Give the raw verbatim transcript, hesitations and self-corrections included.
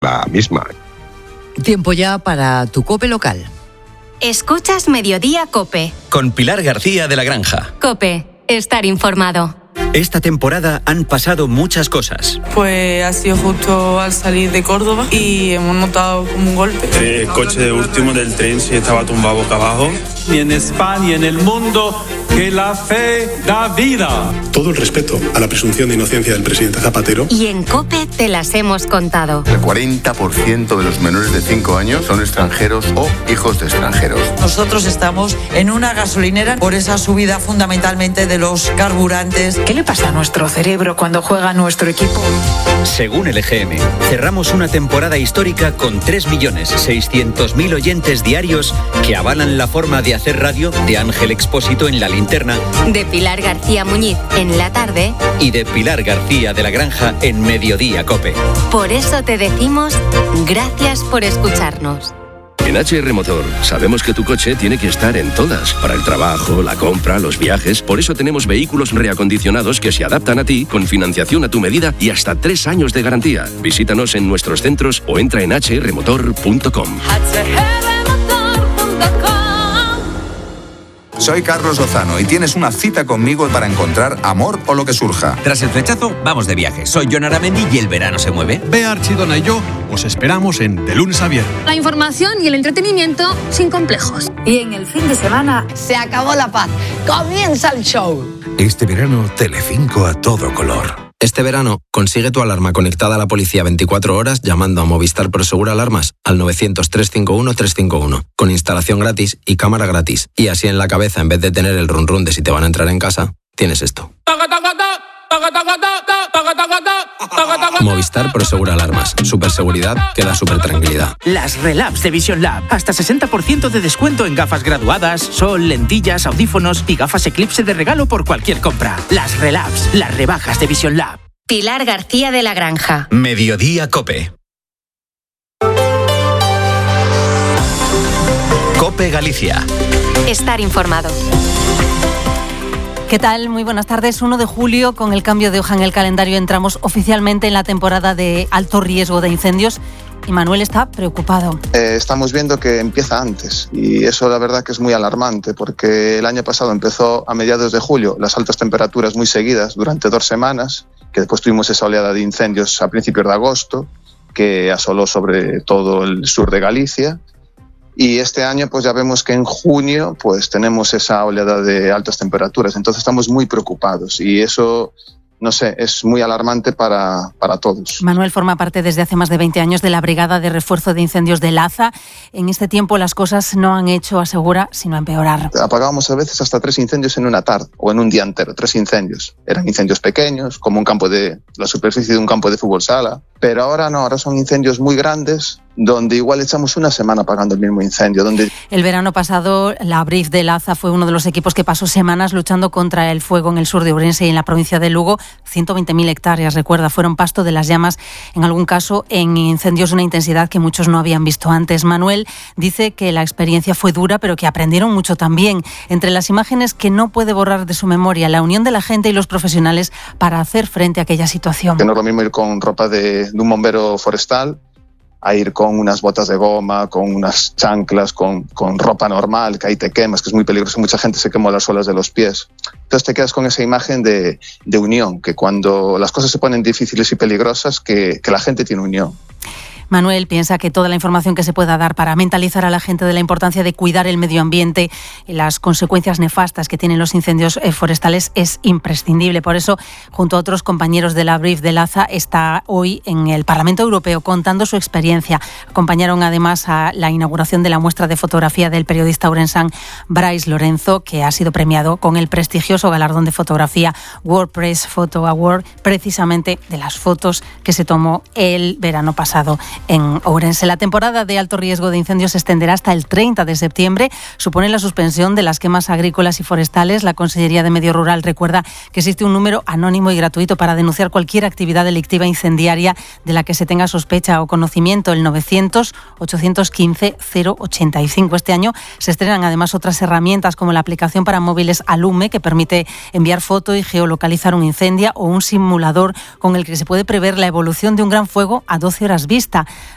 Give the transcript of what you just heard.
la misma. Tiempo ya para tu COPE local. Escuchas Mediodía COPE. Con Pilar García de la Granja. COPE, estar informado. Esta temporada han pasado muchas cosas. Pues ha sido justo al salir de Córdoba y hemos notado como un golpe. El coche de último del tren se estaba tumbado boca abajo. Y en España y en el mundo, que la fe da vida. Todo el respeto a la presunción de inocencia del presidente Zapatero. Y en COPE te las hemos contado. El cuarenta por ciento de los menores de cinco años son extranjeros o hijos de extranjeros. Nosotros estamos en una gasolinera por esa subida fundamentalmente de los carburantes. ¿Qué le pasa a nuestro cerebro cuando juega nuestro equipo? Según el E G M, cerramos una temporada histórica con tres millones seiscientos mil oyentes diarios que avalan la forma de hacer radio de Ángel Expósito en La Linterna, de Pilar García Muñiz en La Tarde y de Pilar García de la Granja en Mediodía COPE. Por eso te decimos gracias por escucharnos. En H R Motor sabemos que tu coche tiene que estar en todas, para el trabajo, la compra, los viajes. Por eso tenemos vehículos reacondicionados que se adaptan a ti, con financiación a tu medida y hasta tres años de garantía. Visítanos en nuestros centros o entra en h r motor punto com. Soy Carlos Lozano y tienes una cita conmigo para encontrar amor o lo que surja. Tras el flechazo, vamos de viaje. Soy Jon Aramendi y el verano se mueve. Bea Archidona y yo os esperamos en De Lunes a Viernes. La información y el entretenimiento sin complejos. Y en el fin de semana se acabó la paz. Comienza el show. Este verano, Telecinco a todo color. Este verano, consigue tu alarma conectada a la policía veinticuatro horas llamando a Movistar Prosegur Alarmas al novecientos, trescientos cincuenta y uno, trescientos cincuenta y uno, con instalación gratis y cámara gratis. Y así en la cabeza, en vez de tener el run run de si te van a entrar en casa, tienes esto. Movistar Prosegur Alarmas. Superseguridad que da super tranquilidad. Las Relabs de Vision Lab. Hasta sesenta por ciento de descuento en gafas graduadas, sol, lentillas, audífonos y gafas Eclipse de regalo por cualquier compra. Las Relabs. Las rebajas de Vision Lab. Pilar García de la Granja. Mediodía COPE. COPE Galicia. Estar informado. ¿Qué tal? Muy buenas tardes. uno de julio, con el cambio de hoja en el calendario, entramos oficialmente en la temporada de alto riesgo de incendios. Y Manuel está preocupado. Eh, estamos viendo que empieza antes y eso la verdad que es muy alarmante porque el año pasado empezó a mediados de julio, las altas temperaturas muy seguidas durante dos semanas, que después tuvimos esa oleada de incendios a principios de agosto que asoló sobre todo el sur de Galicia. Y este año pues ya vemos que en junio pues tenemos esa oleada de altas temperaturas, entonces estamos muy preocupados y eso, no sé, es muy alarmante para, para todos. Manuel forma parte desde hace más de veinte años de la Brigada de Refuerzo de Incendios de Laza. En este tiempo las cosas no han hecho, asegura, sino empeorar. Apagábamos a veces hasta tres incendios en una tarde o en un día entero, tres incendios. Eran incendios pequeños, como un campo de la superficie de un campo de fútbol sala, pero ahora no, ahora son incendios muy grandes, donde igual echamos una semana apagando el mismo incendio. Donde... El verano pasado, la B R I F de Laza fue uno de los equipos que pasó semanas luchando contra el fuego en el sur de Ourense y en la provincia de Lugo. ciento veinte mil hectáreas, recuerda, fueron pasto de las llamas, en algún caso en incendios de una intensidad que muchos no habían visto antes. Manuel dice que la experiencia fue dura, pero que aprendieron mucho también. Entre las imágenes que no puede borrar de su memoria, la unión de la gente y los profesionales para hacer frente a aquella situación. Que no es lo mismo ir con ropa de, de un bombero forestal a ir con unas botas de goma, con unas chanclas, con, con ropa normal, que ahí te quemas, que es muy peligroso. Mucha gente se quemó las suelas de los pies. Entonces te quedas con esa imagen de, de unión, que cuando las cosas se ponen difíciles y peligrosas, que, que la gente tiene unión. Manuel piensa que toda la información que se pueda dar para mentalizar a la gente de la importancia de cuidar el medio ambiente y las consecuencias nefastas que tienen los incendios forestales es imprescindible. Por eso, junto a otros compañeros de la B R I F de Laza, está hoy en el Parlamento Europeo contando su experiencia. Acompañaron además a la inauguración de la muestra de fotografía del periodista ourensán Brais Lorenzo, que ha sido premiado con el prestigioso galardón de fotografía World Press Photo Award, precisamente de las fotos que se tomó el verano pasado en Ourense. La temporada de alto riesgo de incendios se extenderá hasta el treinta de septiembre. Supone la suspensión de las quemas agrícolas y forestales. La Consellería de Medio Rural recuerda que existe un número anónimo y gratuito para denunciar cualquier actividad delictiva incendiaria de la que se tenga sospecha o conocimiento, el novecientos, ochocientos quince, cero ochenta y cinco. Este año se estrenan además otras herramientas como la aplicación para móviles Alume, que permite enviar foto y geolocalizar un incendio, o un simulador con el que se puede prever la evolución de un gran fuego a doce horas vista.